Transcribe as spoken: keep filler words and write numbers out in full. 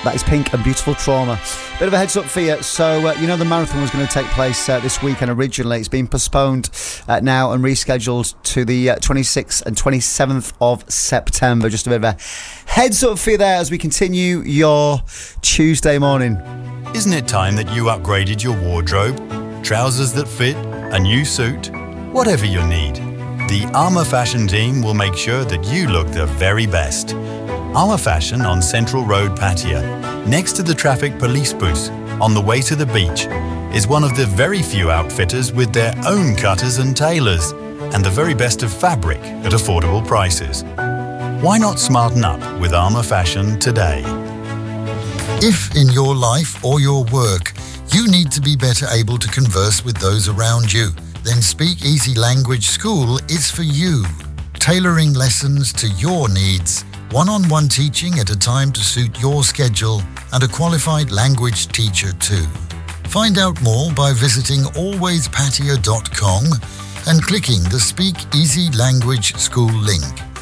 That is Pink and Beautiful Trauma. Bit of a heads up for you. So, uh, you know, the marathon was going to take place uh, this weekend originally. It's been postponed uh, now and rescheduled to the uh, twenty-sixth and twenty-seventh of September. Just a bit of a heads up for you there as we continue your Tuesday morning. Isn't it time that you upgraded your wardrobe? Trousers that fit, a new suit, whatever you need. The Armour Fashion team will make sure that you look the very best. Armour Fashion on Central Road, Pattaya, next to the traffic police booth on the way to the beach, is one of the very few outfitters with their own cutters and tailors and the very best of fabric at affordable prices. Why not smarten up with Armour Fashion today? If in your life or your work you need to be better able to converse with those around you, then Speak Easy Language School is for you. Tailoring lessons to your needs, one-on-one teaching at a time to suit your schedule, and a qualified language teacher too. Find out more by visiting always pattaya dot com and clicking the Speak Easy Language School link.